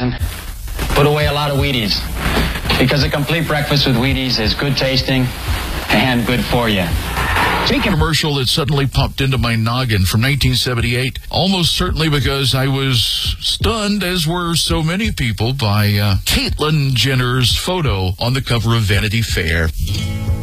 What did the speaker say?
horizon, put away a lot of Wheaties, because a complete breakfast with Wheaties is good tasting and good for you. Take a commercial that suddenly popped into my noggin from 1978, almost certainly because I was stunned, as were so many people, by Caitlyn Jenner's photo on the cover of Vanity Fair.